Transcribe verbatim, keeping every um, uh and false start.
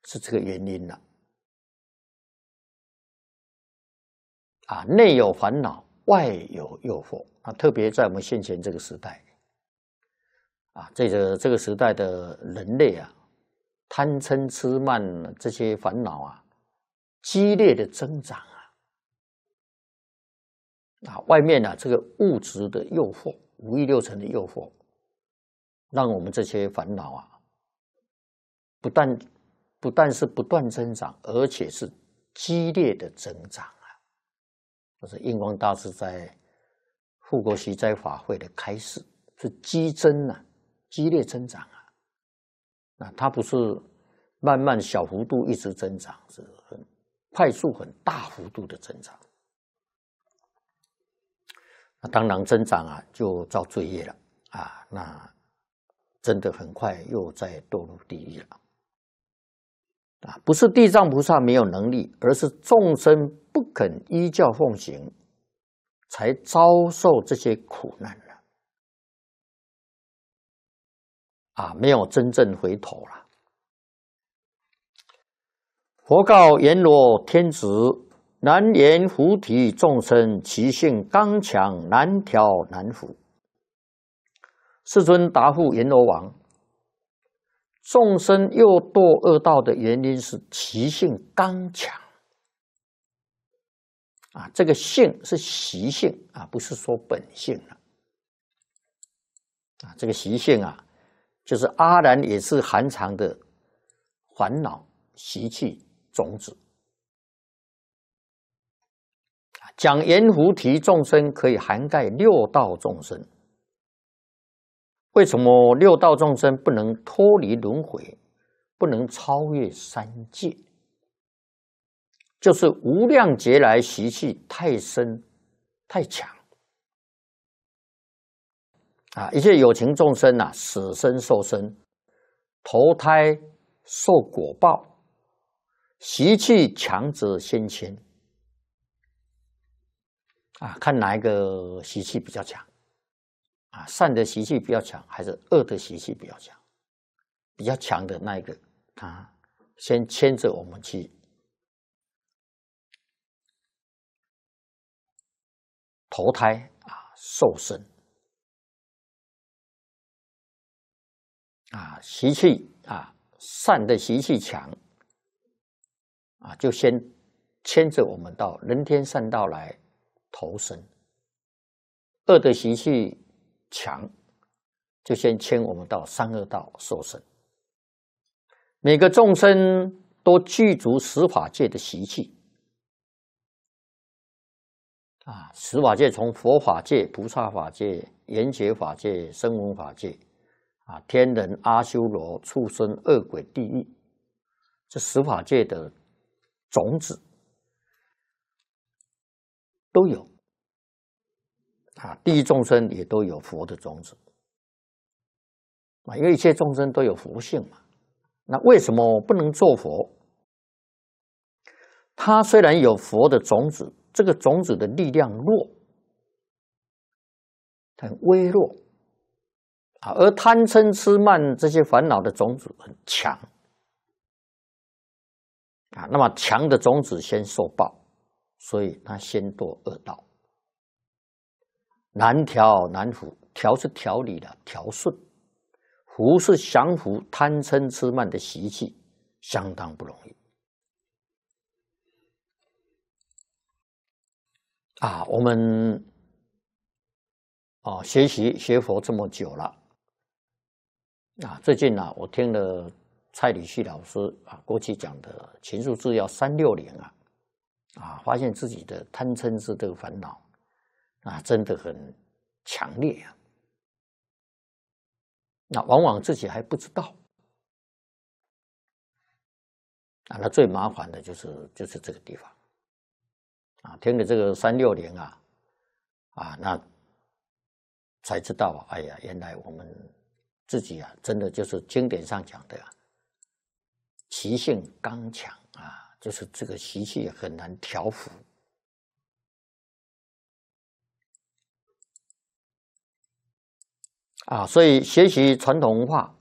是这个原因了。啊，内有烦恼，外有诱惑啊，特别在我们现前这个时代，啊，这个这个时代的人类啊，贪嗔痴慢这些烦恼啊，激烈的增长啊，啊，外面啊这个物质的诱惑，五欲六尘的诱惑，让我们这些烦恼啊，不但不但是不断增长，而且是激烈的增长啊！这是印光大师在护国息灾法会的开示，是激增啊，激烈增长啊！那它不是慢慢小幅度一直增长，是很快速、很大幅度的增长。那当然增长啊，就造罪业了啊！那真的很快又再堕入地狱了。啊，不是地藏菩萨没有能力，而是众生不肯依教奉行，才遭受这些苦难了。啊，没有真正回头了。佛告阎罗天子：难言菩提众生，其性刚强，难调难伏。世尊答复阎罗王：众生又堕恶道的原因是其性刚强啊，这个性是习性啊，不是说本性了啊。这个习性啊，就是阿难也是含藏的烦恼习气种子。讲阎浮提众生可以涵盖六道众生，为什么六道众生不能脱离轮回，不能超越三界？就是无量劫来习气太深太强啊！一切有情众生啊，死生受生，投胎受果报，习气强则先迁啊，看哪一个习气比较强啊？善的习气比较强，还是恶的习气比较强？比较强的那一个，他先牵着我们去投胎啊，受生啊，习气啊，善的习气强啊，就先牵着我们到人天善道来投生；恶的习气强，就先牵我们到三恶道受生。每个众生都具足十法界的习气。啊，十法界从佛法界、菩萨法界、缘觉法界、声闻法界，啊，天人、阿修罗、畜生、恶鬼、地狱，这十法界的种子都有。啊，地狱众生也都有佛的种子。啊，因为一切众生都有佛性嘛。那为什么不能做佛？他虽然有佛的种子，这个种子的力量弱，很微弱啊，而贪嗔痴慢这些烦恼的种子很强啊。那么强的种子先受报，所以他先堕恶道，难调难伏。调是调理的调顺，伏是降服贪嗔痴慢的习气，相当不容易。啊，我们哦学习学佛这么久了，啊，最近呢、啊，我听了蔡礼旭老师啊过去讲的《勤术制要三六零》啊，啊，发现自己的贪嗔痴这个烦恼啊，真的很强烈啊。那往往自己还不知道啊，那最麻烦的就是就是这个地方。啊，听了这个三六零啊，啊，那才知道，哎呀，原来我们自己啊，真的就是经典上讲的啊，习性刚强啊，就是这个习气很难调伏啊，所以学习传统文化